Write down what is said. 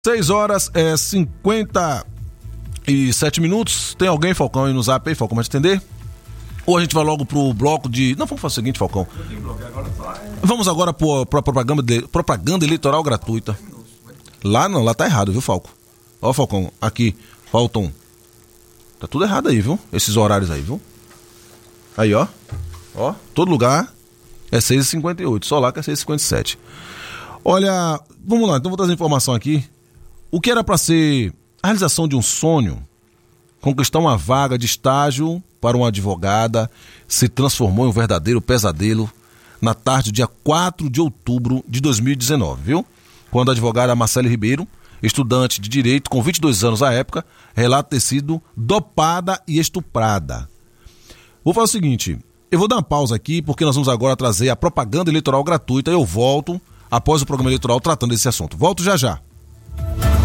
6h57. Tem alguém, Falcão, aí no zap aí, Falcão, vai atender? Ou a gente vai logo pro bloco de... Não, vamos fazer o seguinte, Falcão. Vamos agora pra propaganda eleitoral gratuita. Lá não, lá tá errado, viu, Falco? Ó, Falcão, aqui, faltam... Tá tudo errado aí, viu? Esses horários aí, viu? Aí, ó. Ó, todo lugar é 6h58, só lá que é 6h57. Olha, vamos lá, então vou trazer informação aqui. O que era para ser a realização de um sonho, conquistar uma vaga de estágio para uma advogada, se transformou em um verdadeiro pesadelo na tarde do dia 4 de outubro de 2019, viu? Quando a advogada Marcele Ribeiro, estudante de Direito com 22 anos à época, relata ter sido dopada e estuprada. Vou fazer o seguinte, eu vou dar uma pausa aqui porque nós vamos agora trazer a propaganda eleitoral gratuita. Eu volto após o programa eleitoral tratando desse assunto. Volto já já.